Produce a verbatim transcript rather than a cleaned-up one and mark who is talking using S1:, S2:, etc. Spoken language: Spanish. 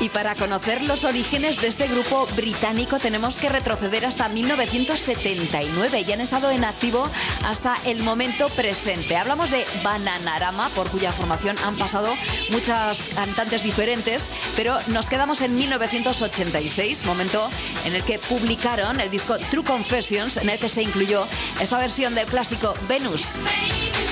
S1: Y para conocer los orígenes de este grupo británico tenemos que retroceder hasta mil novecientos setenta y nueve y han estado en activo hasta el momento presente. Hablamos de Bananarama, por cuya formación han pasado muchas cantantes diferentes, pero nos quedamos en mil novecientos ochenta y seis, momento en el que publicaron el disco True Confessions, en el que se incluyó esta versión del clásico Venus.